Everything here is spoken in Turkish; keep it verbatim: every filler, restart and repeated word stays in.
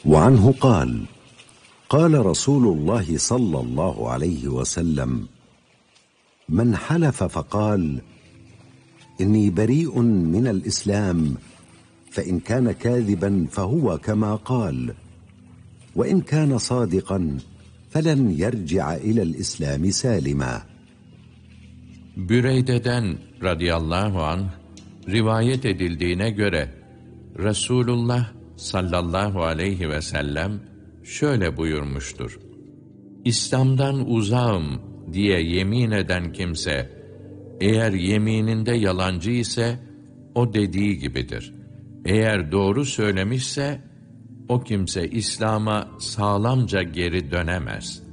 وعنه قال قال رسول الله صلى الله عليه وسلم من حلف فقال إني بريء من الإسلام فإن كان كاذبا فهو كما قال وإن كان صادقا فلن يرجع إلى الإسلام سالما. Büreyde'den radıyallahu anh rivayet edildiğine göre Resulullah sallallahu aleyhi ve sellem şöyle buyurmuştur: İslam'dan uzağım diye yemin eden kimse, eğer yemininde yalancı ise o dediği gibidir. Eğer doğru söylemişse o kimse İslam'a sağlamca geri dönemez.